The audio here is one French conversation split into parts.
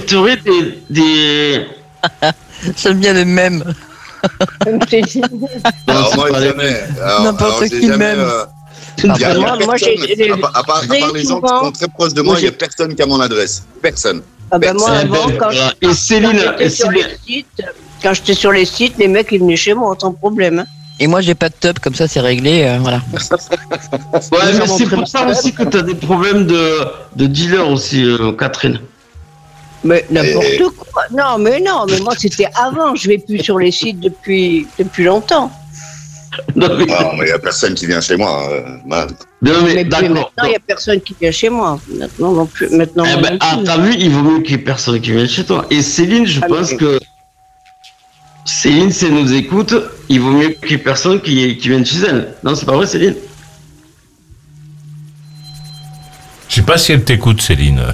t'aurais des... J'aime bien les mêmes. Alors moi jamais. N'importe qui jamais, même. Moi, à part les gens qui souvent, sont très proches de moi, il n'y a personne qui a mon adresse. Personne. Ah bah moi, avant, Et Céline, quand j'étais sur les sites, les mecs, ils venaient chez moi sans problème. Hein. Et moi, j'ai pas de top, comme ça, c'est réglé, voilà. Ouais, mais c'est pour ça aussi que t'as des problèmes de dealer aussi, Catherine. Mais n'importe quoi. Non, mais moi, c'était avant. Je vais plus sur les sites depuis longtemps. Non, mais il n'y a personne qui vient chez moi. Mais maintenant, il n'y a personne qui vient chez moi. Maintenant, non plus. Maintenant, t'as vu, il vaut mieux qu'il n'y ait personne qui vienne chez toi. Et Céline, je pense que Céline, si elle nous écoute, il vaut mieux qu'il n'y ait personne qui vienne chez elle. Non, c'est pas vrai, Céline? Je sais pas si elle t'écoute, Céline.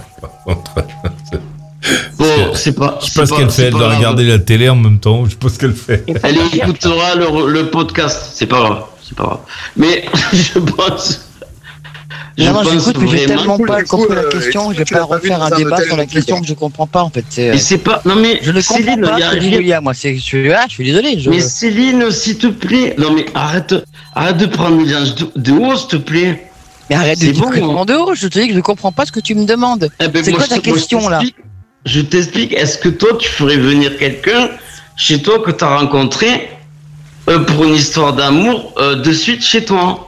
Bon, c'est pas. Je sais pas ce qu'elle fait. Elle doit regarder la télé en même temps. Je sais pas ce qu'elle fait. Elle écoutera le podcast. C'est pas grave. Mais je pense. Non, j'écoute, mais j'ai tellement pas compris la question. Je vais pas refaire un débat sur la question que je comprends pas, en fait. Et c'est pas. Non, mais je ne comprends pas ce que dit William. Moi, je suis désolé. Mais Céline, s'il te plaît. Non, mais arrête de prendre les gens de haut, s'il te plaît. Mais arrête de dire que je prends de haut. Je te dis que je comprends pas ce que tu me demandes. C'est quoi ta question, là? Je t'explique. Est-ce que toi, tu ferais venir quelqu'un chez toi que tu as rencontré pour une histoire d'amour de suite chez toi?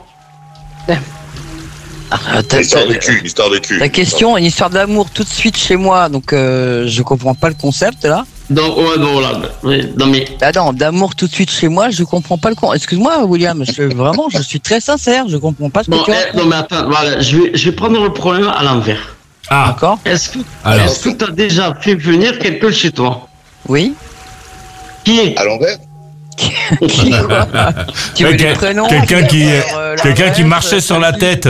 Histoire de cul. Ta question, une histoire d'amour tout de suite chez moi, donc je comprends pas le concept là. Non, mais. Ah non, d'amour tout de suite chez moi, je comprends pas le concept. Excuse-moi, William, je suis très sincère, je comprends pas ce que tu as. Non, mais attends, voilà, je vais prendre le problème à l'envers. Ah, d'accord. Est-ce que tu as déjà fait venir quelqu'un chez toi? Oui. Qui est? À l'envers? Qui quoi? Tu veux des prénoms? Quelqu'un qui marchait sur la tête.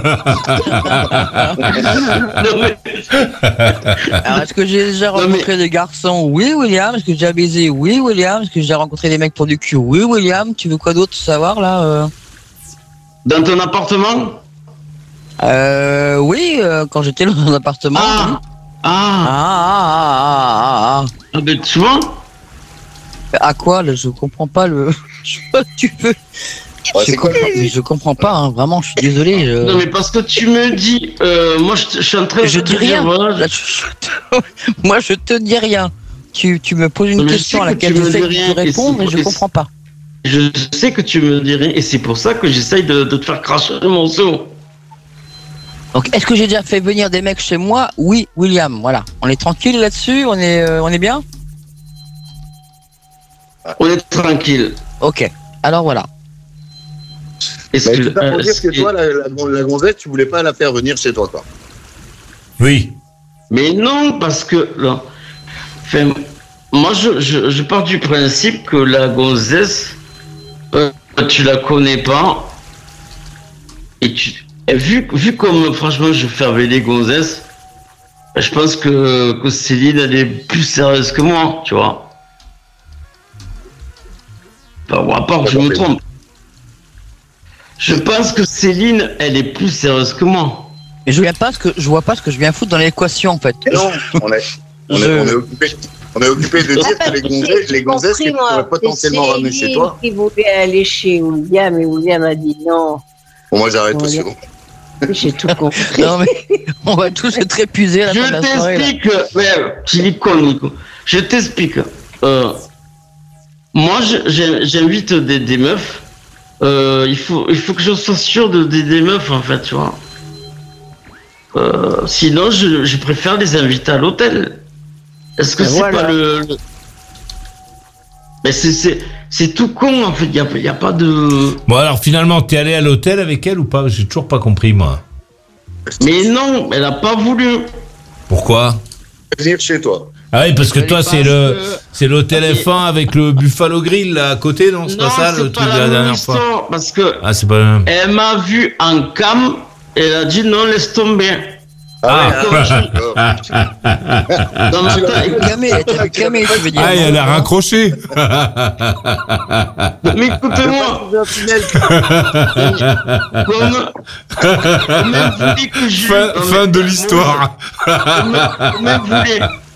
Alors, est-ce que j'ai déjà rencontré des garçons? Oui, William. Est-ce que j'ai déjà baisé? Oui, William. Est-ce que j'ai rencontré des mecs pour du cul? Oui, William. Tu veux quoi d'autre savoir là? Dans ton appartement? Oui, quand j'étais dans un appartement. Mais tu vois? À quoi là? Je comprends pas le. Tu veux. Je comprends pas, hein, vraiment, je suis désolé. Non, mais parce que tu me dis, moi je suis en train de. Je dis rien. Voilà, moi je te dis rien. Tu me poses une question à laquelle j'essaie de te répondre et je comprends pas. Je sais que tu me dis rien et c'est pour ça que j'essaye de te faire cracher mon seau. Donc, est-ce que j'ai déjà fait venir des mecs chez moi? Oui, William, voilà. On est tranquille là-dessus? On est bien? On est tranquille. Ok, alors voilà. Est-ce que t'as pour dire que toi, la gonzesse, tu voulais pas la faire venir chez toi, quoi? Oui. Mais non, parce que là, enfin, moi, je pars du principe que la gonzesse, tu la connais pas, et vu comme franchement je fais avec les gonzesses, je pense que Céline elle est plus sérieuse que moi, tu vois. Enfin, à part que je me trompe. Je pense que Céline, elle est plus sérieuse que moi. Mais je vois pas ce que je viens foutre dans l'équation en fait. Non, on est occupé de dire que les gonzesses qui pourraient potentiellement ramener chez toi. Qui voulait aller chez William et William a dit non. Bon, moi j'arrête aussi. J'ai tout compris. Non mais on va tous être épuisés à la fin de la soirée. Je t'explique. Moi, j'invite des meufs. Il faut que je sois sûr des meufs en fait, tu vois. Sinon, je préfère les inviter à l'hôtel. Est-ce que c'est pas le... Mais c'est tout con en fait. Il y a pas de. Bon alors finalement, t'es allé à l'hôtel avec elle ou pas? J'ai toujours pas compris moi. Mais non, elle a pas voulu. Pourquoi? Venir chez toi. Ah oui, parce que toi, c'est l'hôtel F1 avec le Buffalo Grill là à côté, non? C'est pas ça le truc de la dernière fois? Parce que c'est pas le même. Elle m'a vu en cam et elle a dit non, laisse tomber. Elle a raccroché. Mais écoutez-moi. Fin de l'histoire.